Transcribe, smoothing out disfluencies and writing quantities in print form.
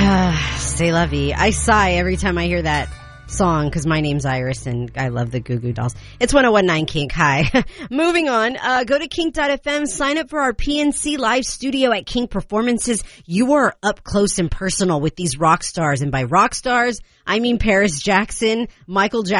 C'est la vie. I sigh every time I hear that song because my name's Iris and I love the Goo Goo Dolls. It's 101.9 Kink. Hi. Moving on. Go to kink.fm. Sign up for our PNC live studio at Kink Performances. You are up close and personal with these rock stars. And by rock stars, I mean Paris Jackson, Michael Jackson.